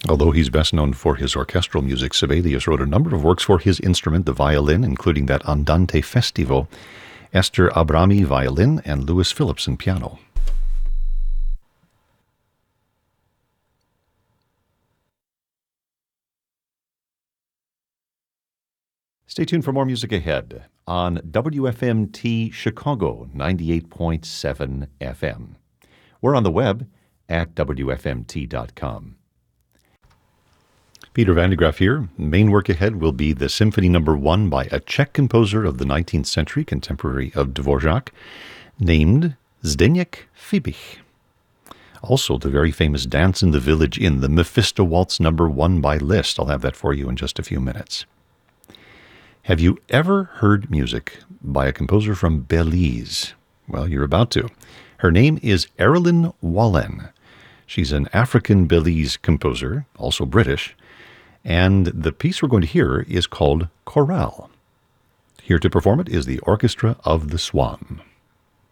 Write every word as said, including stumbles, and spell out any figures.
Although he's best known for his orchestral music, Sibelius wrote a number of works for his instrument, the violin, including that Andante Festivo, Esther Abrami violin, and Louis Phillipson piano. Stay tuned for more music ahead on W F M T Chicago ninety-eight point seven F M. We're on the web at W F M T dot com. Peter Van de Graaff here. Main work ahead will be the Symphony Number One by a Czech composer of the nineteenth century, contemporary of Dvorak, named Zdeněk Fibich. Also, the very famous Dance in the Village Inn, the Mephisto Waltz Number One by Liszt. I'll have that for you in just a few minutes. Have you ever heard music by a composer from Belize? Well, you're about to. Her name is Erilyn Wallen. She's an African Belize composer, also British, and the piece we're going to hear is called Chorale. Here to perform it is the Orchestra of the Swan.